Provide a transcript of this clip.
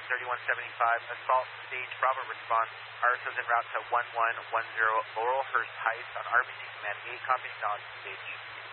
3175, assault stage Bravo response. RSO's en route to 1110 Laurelhurst Heights on RBC Command 8, copy, acknowledge stage.